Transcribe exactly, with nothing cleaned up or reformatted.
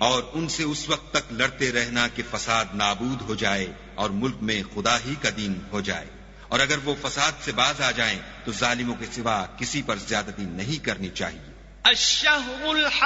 और उनसे उस वक्त तक लड़ते रहना कि फसाद नाबूद हो जाए और मुल्क में खुदा ही का दीन हो जाए, और अगर वो फसाद से बाज आ जाएं तो जालिमों के सिवा किसी पर ज्यादती नहीं करनी चाहिए।